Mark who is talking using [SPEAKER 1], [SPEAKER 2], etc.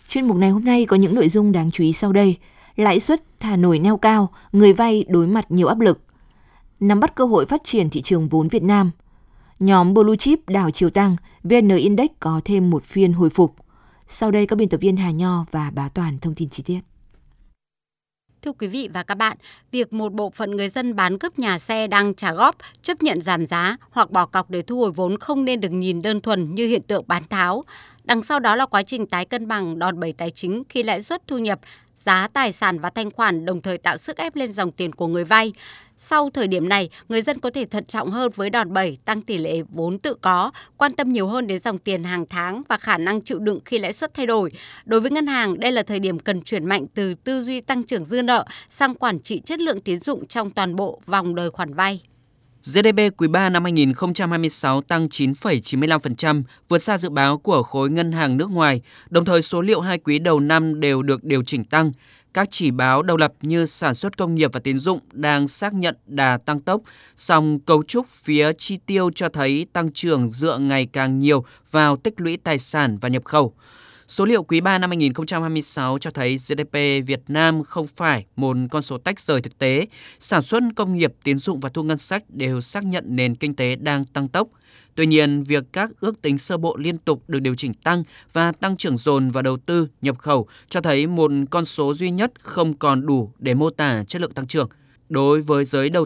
[SPEAKER 1] Chuyên mục này hôm nay có những nội dung đáng chú ý sau đây. Lãi suất thả nổi neo cao, người vay đối mặt nhiều áp lực. Nắm bắt cơ hội phát triển thị trường vốn Việt Nam. Nhóm Blue Chip đảo chiều tăng, VN Index có thêm một phiên hồi phục. Sau đây các biên tập viên Hà Nho và Bá Toàn thông tin chi tiết.
[SPEAKER 2] Thưa quý vị và các bạn, việc một bộ phận người dân bán cướp nhà xe đang trả góp, chấp nhận giảm giá hoặc bỏ cọc để thu hồi vốn không nên được nhìn đơn thuần như hiện tượng bán tháo. Đằng sau đó là quá trình tái cân bằng đòn bẩy tài chính khi lãi suất thu nhập, giá tài sản và thanh khoản đồng thời tạo sức ép lên dòng tiền của người vay. Sau thời điểm này, người dân có thể thận trọng hơn với đòn bẩy tăng tỷ lệ vốn tự có, quan tâm nhiều hơn đến dòng tiền hàng tháng và khả năng chịu đựng khi lãi suất thay đổi. Đối với ngân hàng, đây là thời điểm cần chuyển mạnh từ tư duy tăng trưởng dư nợ sang quản trị chất lượng tín dụng trong toàn bộ vòng đời khoản vay.
[SPEAKER 3] GDP quý 3 năm 2026 tăng 9,95%, vượt xa dự báo của khối ngân hàng nước ngoài. Đồng thời, số liệu 2 quý đầu năm đều được điều chỉnh tăng. Các chỉ báo đầu lập như sản xuất công nghiệp và tín dụng đang xác nhận đà tăng tốc, song cấu trúc phía chi tiêu cho thấy tăng trưởng dựa ngày càng nhiều vào tích lũy tài sản và nhập khẩu. Số liệu quý 3 năm 2026 cho thấy GDP Việt Nam không phải một con số tách rời thực tế. Sản xuất công nghiệp, tín dụng và thu ngân sách đều xác nhận nền kinh tế đang tăng tốc. Tuy nhiên, việc các ước tính sơ bộ liên tục được điều chỉnh tăng và tăng trưởng dồn vào đầu tư, nhập khẩu cho thấy một con số duy nhất không còn đủ để mô tả chất lượng tăng trưởng. Đối với giới đầu